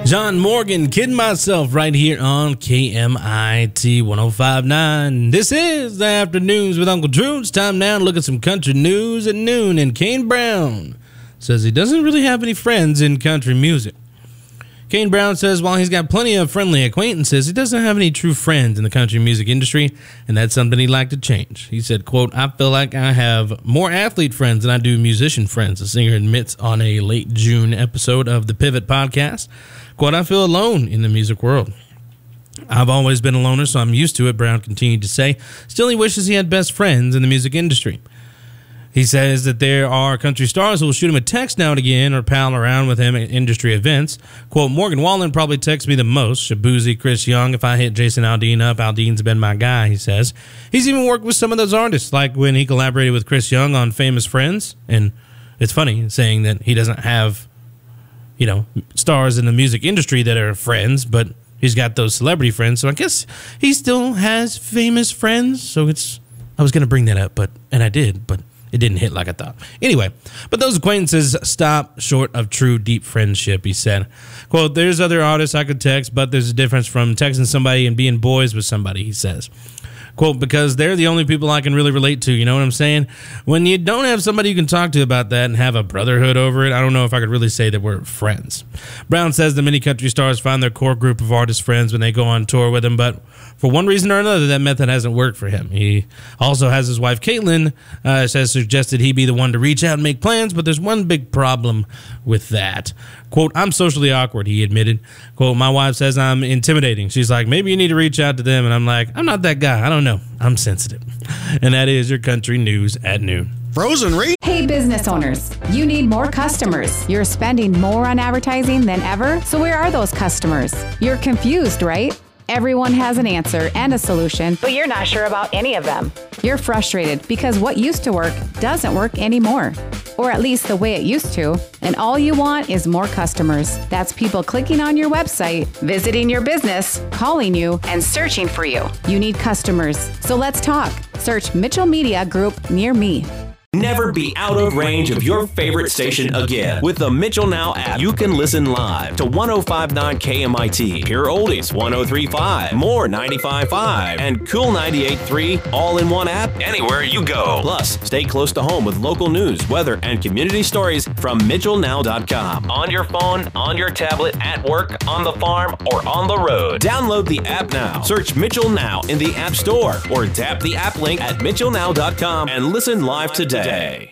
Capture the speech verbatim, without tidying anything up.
John Morgan, Kidding Myself, right here on K M I T one oh five point nine. This is the Afternoons with Uncle Drew. It's time now to look at some country news at noon. And Kane Brown says he doesn't really have any friends in country music. Kane Brown says while he's got plenty of friendly acquaintances, he doesn't have any true friends in the country music industry, and that's something he'd like to change. He said, quote, "I feel like I have more athlete friends than I do musician friends," the singer admits on a late June episode of the Pivot podcast. Quote, "I feel alone in the music world. I've always been a loner, so I'm used to it," Brown continued to say. Still, he wishes he had best friends in the music industry. He says that there are country stars who will shoot him a text now and again or pal around with him at industry events. Quote, "Morgan Wallen probably texts me the most. Shabuzi, Chris Young. If I hit Jason Aldean up, Aldean's been my guy," he says. He's even worked with some of those artists, like when he collaborated with Chris Young on Famous Friends. And it's funny saying that he doesn't have, you know, stars in the music industry that are friends, but he's got those celebrity friends. So I guess he still has famous friends. So it's, I was going to bring that up, but, and I did, but it didn't hit like I thought. Anyway, but those acquaintances stop short of true deep friendship, he said. Quote, "There's other artists I could text, but there's a difference from texting somebody and being boys with somebody," he says. Quote, "Because they're the only people I can really relate to, you know what I'm saying? When you don't have somebody you can talk to about that and have a brotherhood over it, I don't know if I could really say that we're friends." Brown says that many country stars find their core group of artist friends when they go on tour with him, but for one reason or another, that method hasn't worked for him. He also has his wife, Caitlin, uh, has suggested he be the one to reach out and make plans, but there's one big problem with that. Quote, "I'm socially awkward," he admitted. Quote, "My wife says I'm intimidating. She's like, maybe you need to reach out to them." And I'm like, I'm not that guy. I don't know. I'm sensitive. And that is your country news at noon. Frozen Re. Hey, business owners, you need more customers. You're spending more on advertising than ever. So where are those customers? You're confused, right? Everyone has an answer and a solution, but you're not sure about any of them. You're frustrated because what used to work doesn't work anymore, or at least the way it used to, and all you want is more customers. That's people clicking on your website, visiting your business, calling you, and searching for you. You need customers, so let's talk. Search Mitchell Media Group near me. Never be out of range of your favorite station again. With the Mitchell Now app, you can listen live to one oh five point nine K M I T, Pure Oldies one oh three point five, More ninety-five point five, and Cool ninety-eight point three, all in one app anywhere you go. Plus, stay close to home with local news, weather, and community stories from Mitchell Now dot com. On your phone, on your tablet, at work, on the farm, or on the road. Download the app now. Search Mitchell Now in the App Store or tap the app link at Mitchell Now dot com and listen live today. Day.